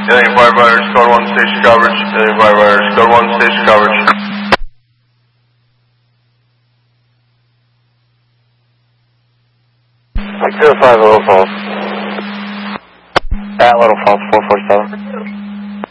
Alien firefighters, code 1 station coverage. Alien firefighters, code 1 station coverage. Like 05 Little Falls. At Little Falls, 447.